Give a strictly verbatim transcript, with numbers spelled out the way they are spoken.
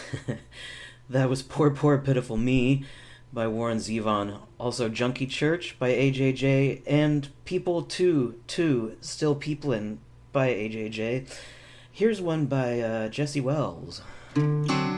That was Poor Poor Pitiful Me by Warren Zevon. Also Junkie Church by A J J. And People Too, Too, Still Peoplin' by A J J. Here's one by uh, Jesse Wells.